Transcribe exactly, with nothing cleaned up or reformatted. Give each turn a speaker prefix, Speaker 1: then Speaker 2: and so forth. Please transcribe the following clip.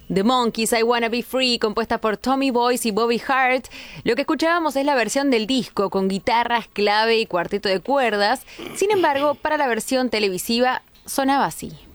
Speaker 1: The Monkees, I Wanna Be Free, compuesta por Tommy Boyce y Bobby Hart. Lo que escuchábamos es la versión del disco, con guitarras, clave y cuarteto de cuerdas. Sin embargo, para la versión televisiva sonaba así.